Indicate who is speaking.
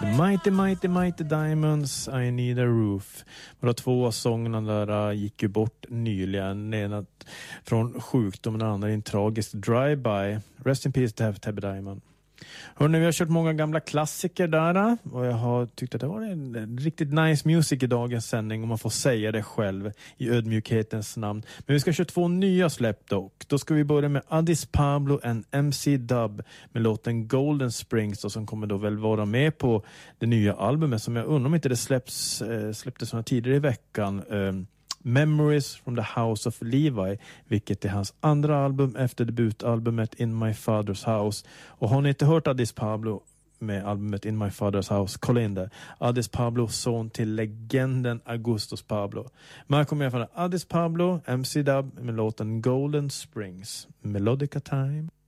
Speaker 1: Mighty Diamonds, I Need a Roof. Våra två av sångerna där gick ju bort nyligen. Den ena från sjukdom och den andra i en tragisk drive-by. Rest in peace to have Tabby Diamond. Hörrni, vi har kört många gamla klassiker där och jag har tyckt att det var en riktigt nice music i dagens sändning om man får säga det själv i ödmjukhetens namn. Men vi ska köra 2 nya släpp dock. Då ska vi börja med Addis Pablo and MC Dub med låten Golden Springs och som kommer då väl vara med på det nya albumet som jag undrar om inte det släpptes såna tidigare i veckan. Memories from the House of Levi, vilket är hans andra album efter debutalbumet In My Father's House. Och har ni inte hört Addis Pablo med albumet In My Father's House, kolla in det. Addis Pablo, son till legenden Augustus Pablo. Men här kommer jag från Addis Pablo, MC Dub med låten Golden Springs, Melodica Time.